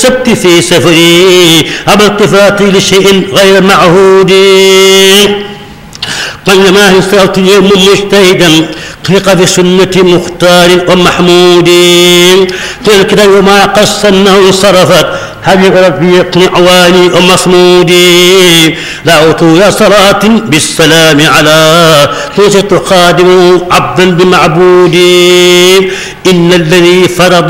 السبت في سفري أبى التفاتي لشيء غير معهود قلما انصرفت اليوم مجتهدا خلق في سنة مختار ومحمود تلك يوم قص أنه انصرفت هل ربي يقنعواني ومصمودي دعوت إلى صلاة بالسلام على كيف تخادم عبدا بمعبودي إن الذي فرض